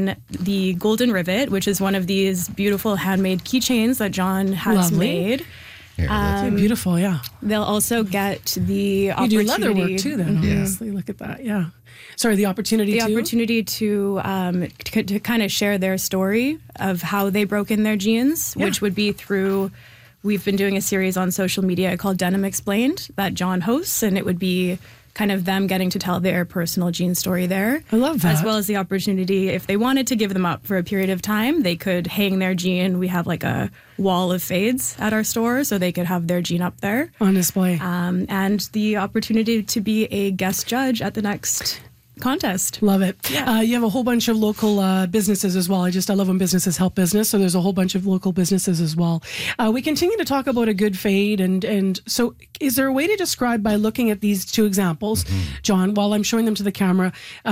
in the Golden Rivet, which is one of these beautiful handmade keychains that John has made. Yeah, beautiful, yeah. They'll also get the opportunity. You do leather work too, then, obviously. Look at that, yeah. Sorry, the opportunity to kind of share their story of how they broke in their jeans, which would be through. We've been doing a series on social media called Denim Explained that John hosts, and it would be kind of them getting to tell their personal jean story there. I love that. As well as the opportunity, if they wanted to give them up for a period of time, they could hang their jean. We have like a wall of fades at our store, so they could have their jean up there. On display. And the opportunity to be a guest judge at the next contest. Love it. Yeah. You have a whole bunch of local businesses as well. I love when businesses help business. So there's a whole bunch of local businesses as well. We continue to talk about a good fade. And so is there a way to describe by looking at these two examples, John, while I'm showing them to the camera,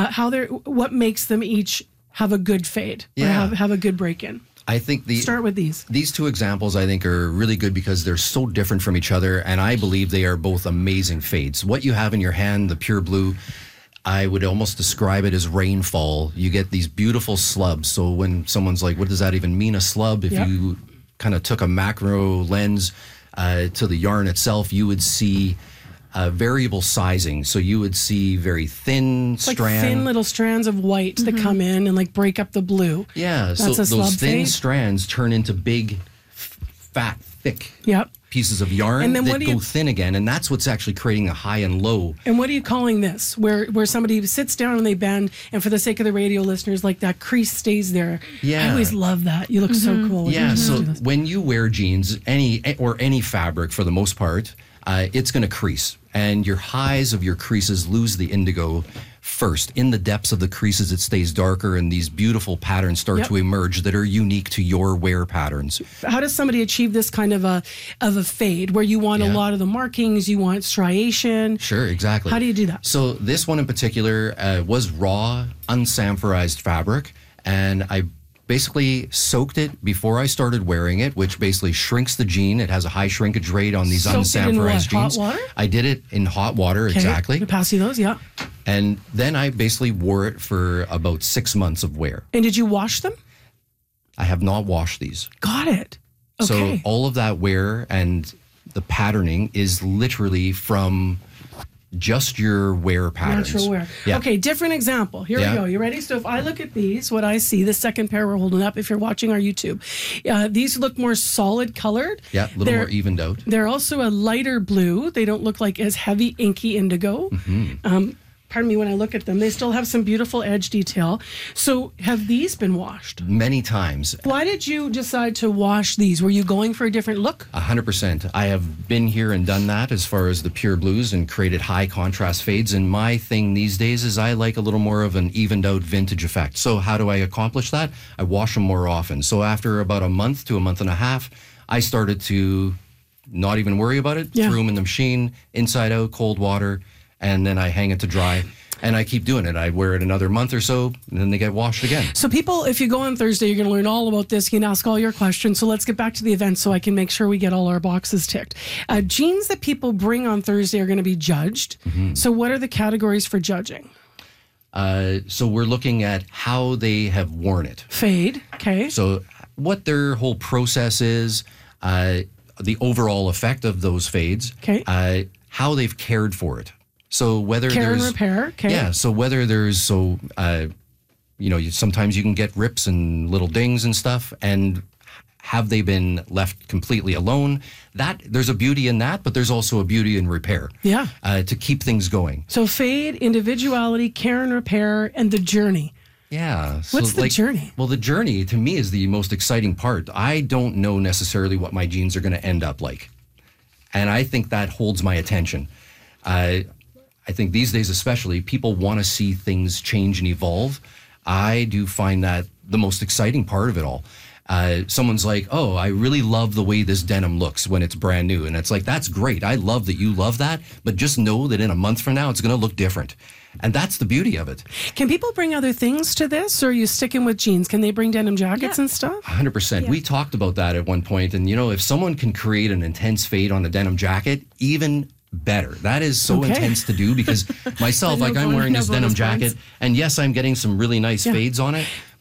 what makes them each have a good fade or have a good break-in? I think start with these. These two examples, I think, are really good because they're so different from each other. And I believe they are both amazing fades. What you have in your hand, the pure blue, I would almost describe it as rainfall. You get these beautiful slubs. So when someone's like, what does that even mean, a slub? If you kind of took a macro lens to the yarn itself, you would see variable sizing. So you would see very thin strands. Like thin little strands of white that come in and like break up the blue. Yeah, that's so a slub those thin fade. strands turn into big, fat, thick pieces of yarn and then that go thin again, and that's what's actually creating a high and low. And what are you calling this? Where somebody sits down and they bend, and for the sake of the radio listeners, like that crease stays there. Yeah. I always love that. You look so cool. Yeah, so when you wear jeans, any fabric for the most part, it's going to crease, and your highs of your creases lose the indigo first. In the depths of the creases, it stays darker, and these beautiful patterns start to emerge that are unique to your wear patterns. How does somebody achieve this kind of a fade where you want a lot of the markings, you want striation? Sure, exactly. How do you do that? So this one in particular was raw, unsamphorized fabric, and I basically soaked it before I started wearing it, which basically shrinks the jean. It has a high shrinkage rate on these unsamphorized jeans. Hot water? I did it in hot water, exactly. I'll pass you those, And then I basically wore it for about 6 months of wear. And did you wash them? I have not washed these. Got it. Okay. So all of that wear and the patterning is literally from just your wear patterns. Natural wear. Yeah. Okay, different example. Here we go. You ready? So if I look at these, what I see, the second pair we're holding up, if you're watching our YouTube, these look more solid colored. Yeah, a little more evened out. They're also a lighter blue. They don't look like as heavy, inky indigo. Pardon me, when I look at them, they still have some beautiful edge detail. So have these been washed? Many times. Why did you decide to wash these? Were you going for a different look? 100%. I have been here and done that as far as the pure blues and created high contrast fades. And my thing these days is I like a little more of an evened out vintage effect. So how do I accomplish that? I wash them more often. So after about a month to a month and a half, I started to not even worry about it. Threw them in the machine, inside out, cold water, and then I hang it to dry. And I keep doing it. I wear it another month or so, and then they get washed again. So people, if you go on Thursday, you're going to learn all about this. You can ask all your questions. So let's get back to the event so I can make sure we get all our boxes ticked. Jeans that people bring on Thursday are going to be judged. So what are the categories for judging? So we're looking at how they have worn it. Fade, okay. So what their whole process is, the overall effect of those fades, how they've cared for it. So whether care there's and repair, okay. Yeah. So whether there's sometimes you can get rips and little dings and stuff, and have they been left completely alone? That there's a beauty in that, but there's also a beauty in repair. Yeah. To keep things going. So fade, individuality, care and repair, and the journey. Yeah. What's the journey? Well, the journey to me is the most exciting part. I don't know necessarily what my jeans are going to end up like, and I think that holds my attention. I think these days especially, people want to see things change and evolve. I do find that the most exciting part of it all. Someone's like, oh, I really love the way this denim looks when it's brand new. And it's like, that's great. I love that you love that. But just know that in a month from now, it's going to look different. And that's the beauty of it. Can people bring other things to this, or are you sticking with jeans? Can they bring denim jackets and stuff? 100%. We talked about that at one point. And, if someone can create an intense fade on a denim jacket, even better. That is so intense to do because myself, I'm wearing this denim jacket, and yes, I'm getting some really nice fades on it,